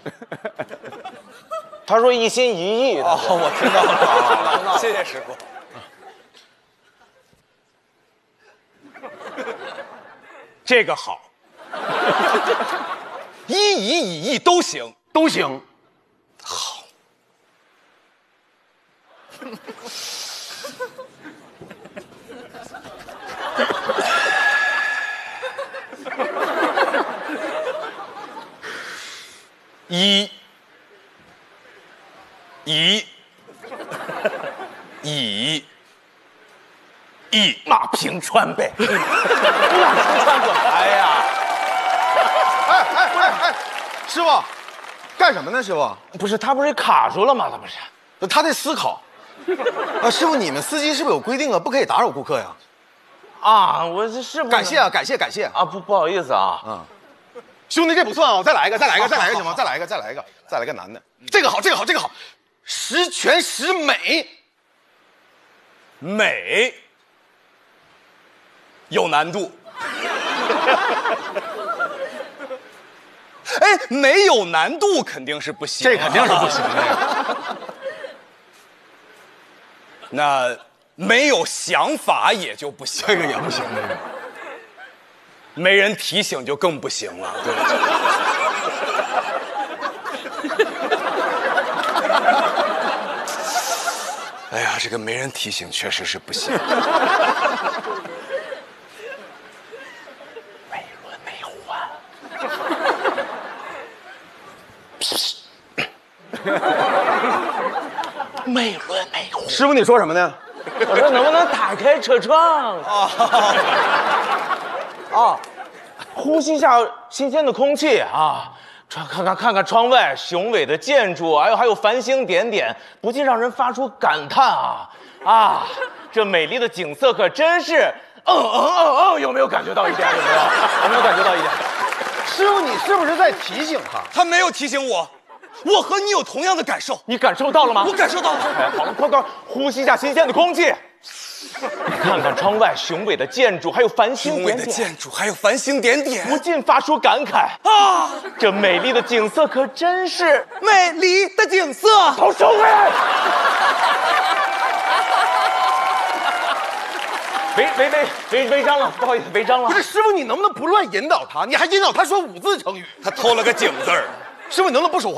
他说一心一意的。 哦，我听到了，谢谢师傅。这个好，一乙乙义都行， 都行。 好。一乙乙义马平川呗。 马平川怎么来呀？ 哎，师傅，干什么呢？师傅， 不是他不是卡住了吗？他不是。 他在思考。啊，师傅，你们司机是不是有规定啊？不可以打扰顾客呀？ 啊，我这是不感谢啊，感谢啊，不好意思啊。 啊，兄弟，这不算啊，再来一个行吗？再来一个男的，这个好，十全十美， 美有难度。哎，没有难度肯定是不行， 这肯定是不行的。 那没有想法也就不行， 这个也不行，这个没人提醒就更不行了。对。哎呀，这个没人提醒确实是不行。 美轮美奂。美轮美奂。 师傅，你说什么呢？ 我说能不能打开车窗？啊，呼吸一下新鲜的空气啊！看看窗外雄伟的建筑，还有繁星点点，不禁让人发出感叹啊！啊，这美丽的景色可真是，有没有感觉到一点？有没有感觉到一点？ 师傅，你是不是在提醒他？ 他没有提醒我，我和你有同样的感受。 你感受到了吗？ 我感受到了。 哎，好了，快呼吸一下新鲜的空气。看看窗外雄伟的建筑，还有繁星点点，不禁发出感慨啊！这美丽的景色可真是美丽的景色。 好，收回来。违章了，不好意思，违章了。 不是，师傅，你能不能不乱引导他？你还引导他说5字成语？ 他偷了个景字儿。 师傅，你能不能不说话？